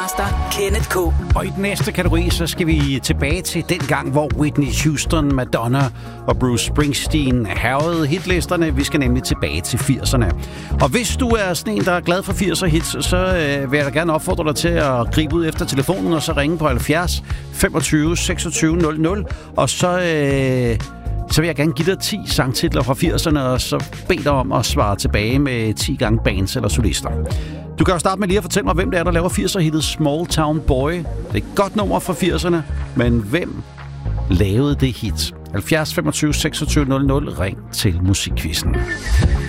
Kenneth K. Og i den næste kategori, så skal vi tilbage til den gang, hvor Whitney Houston, Madonna og Bruce Springsteen hærgede hitlisterne. Vi skal nemlig tilbage til 80'erne. Og hvis du er sådan en, der er glad for 80'er hits, så vil jeg da gerne opfordre dig til at gribe ud efter telefonen og så ringe på 70 25 26 00. Og så vil jeg gerne give dig 10 sangtitler fra 80'erne, og så bede dig om at svare tilbage med 10 gange bands eller solister. Du kan jo starte med lige at fortælle mig, hvem det er, der laver 80'er-hittet Small Town Boy. Det er et godt nummer fra 80'erne, men hvem lavede det hit? 70 25 26 00. Ring til Musikquizzen.